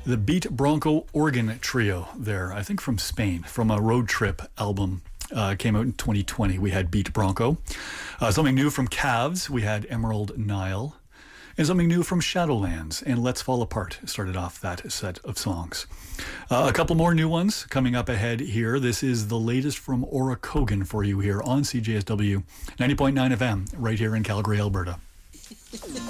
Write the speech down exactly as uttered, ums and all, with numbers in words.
The Beat Bronco organ trio there, I think from Spain, from a Road Trip album. Uh, came out in twenty twenty. We had Beat Bronco. Uh, something new from Calves, we had Emerald Nile. And something new from Shadowlands and Let's Fall Apart started off that set of songs. Uh, a couple more new ones coming up ahead here. This is the latest from Aura Kogan for you here on C J S W ninety point nine F M right here in Calgary, Alberta.